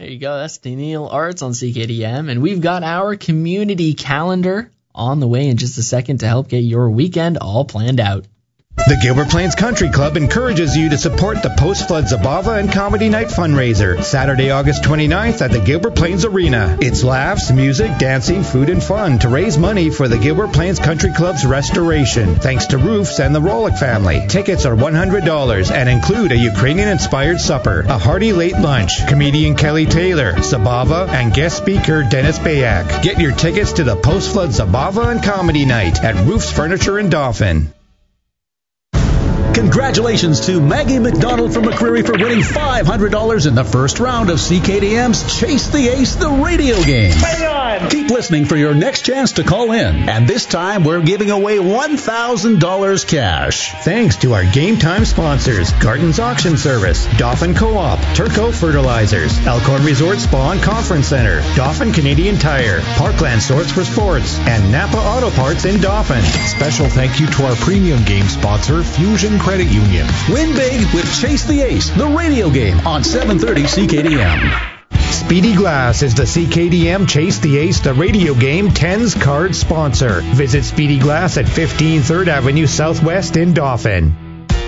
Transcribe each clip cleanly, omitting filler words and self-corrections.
There you go. That's Daniil Arts on CKDM. And we've got our community calendar on the way in just a second to help get your weekend all planned out. The Gilbert Plains Country Club encourages you to support the Post-Flood Zabava and Comedy Night fundraiser, Saturday, August 29th at the Gilbert Plains Arena. It's laughs, music, dancing, food, and fun to raise money for the Gilbert Plains Country Club's restoration, thanks to Roofs and the Rolick family. Tickets are $100 and include a Ukrainian-inspired supper, a hearty late lunch, comedian Kelly Taylor, Zabava, and guest speaker Dennis Bayak. Get your tickets to the Post-Flood Zabava and Comedy Night at Roofs Furniture in Dauphin. Congratulations to Maggie McDonald from McCreary for winning $500 in the first round of CKDM's Chase the Ace, the radio game. Hang on! Keep listening for your next chance to call in. And this time, we're giving away $1,000 cash. Thanks to our game time sponsors, Garton's Auction Service, Dauphin Co-op, Turco Fertilizers, Elkhorn Resort Spa and Conference Center, Dauphin Canadian Tire, Parkland Sorts for Sports, and Napa Auto Parts in Dauphin. Special thank you to our premium game sponsor, Fusion Credit Union. Win big with Chase the Ace, the radio game on 730 CKDM. Speedy Glass is the CKDM Chase the Ace, the radio game 10's card sponsor. Visit Speedy Glass at 15 3rd Avenue Southwest in Dauphin.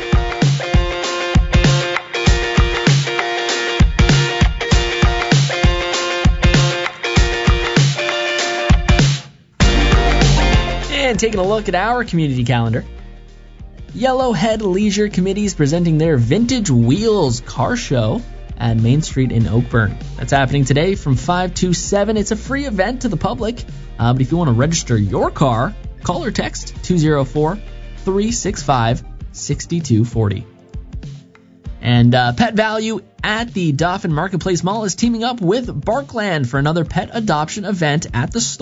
And taking a look at our community calendar. Yellowhead Leisure Committee is presenting their Vintage Wheels car show at Main Street in Oakburn. That's happening today from 5 to 7. It's a free event to the public, but if you want to register your car, call or text 204-365-6240. And Pet Value at the Dauphin Marketplace Mall is teaming up with Barkland for another pet adoption event at the store.